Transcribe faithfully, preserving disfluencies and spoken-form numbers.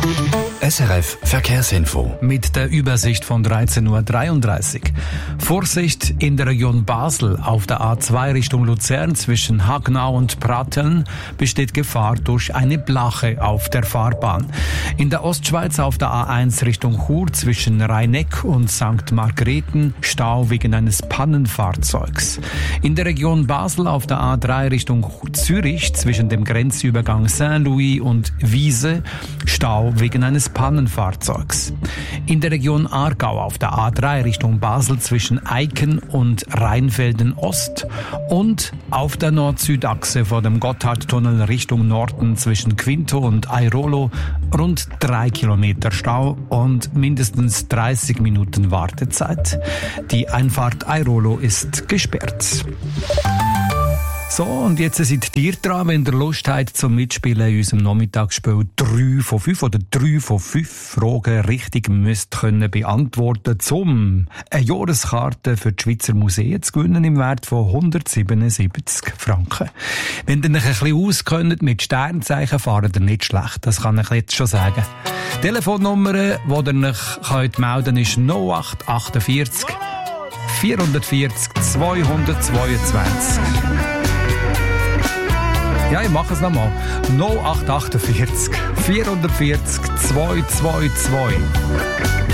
S R F Verkehrsinfo. Mit der Übersicht von dreizehn Uhr dreiunddreißig. Vorsicht in der Region Basel auf der A zwei Richtung Luzern zwischen Hagenau und Pratteln besteht Gefahr durch eine Blache auf der Fahrbahn. In der Ostschweiz auf der A eins Richtung Chur zwischen Rheineck und Sankt Margrethen Stau wegen eines Pannenfahrzeugs. In der Region Basel auf der A drei Richtung Zürich zwischen dem Grenzübergang Saint-Louis und Wiese Stau wegen eines Pannenfahrzeugs. In der Region Aargau auf der A drei Richtung Basel zwischen Eiken und Rheinfelden Ost und auf der Nord-Süd-Achse vor dem Gotthardtunnel Richtung Norden zwischen Quinto und Airolo rund drei Kilometer Stau und mindestens dreißig Minuten Wartezeit. Die Einfahrt Airolo ist gesperrt. So, und jetzt seid ihr dran, wenn ihr Lust habt zum Mitspielen in unserem Nachmittagsspiel drei von fünf oder drei von fünf Fragen richtig müsst können beantworten, um eine Jahreskarte für die Schweizer Museen zu gewinnen im Wert von hundertsiebenundsiebzig Franken. Wenn ihr euch ein bisschen auskennt mit Sternzeichen, fahrt ihr nicht schlecht, das kann ich jetzt schon sagen. Die Telefonnummer, die ihr euch könnt melden ist null acht achtundvierzig vierhundertvierzig zweihundertzweiundzwanzig. Ja, ich mache es nochmal. null acht achtundvierzig vierhundertvierzig zweihundertzweiundzwanzig.